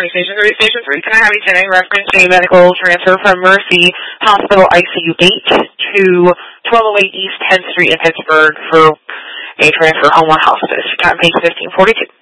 Station 3. Station 3, can I have you today reference a medical transfer from Mercy Hospital ICU 8 to 1208 East 10th Street in Pittsburgh for a transfer home or hospice. Time page 1542.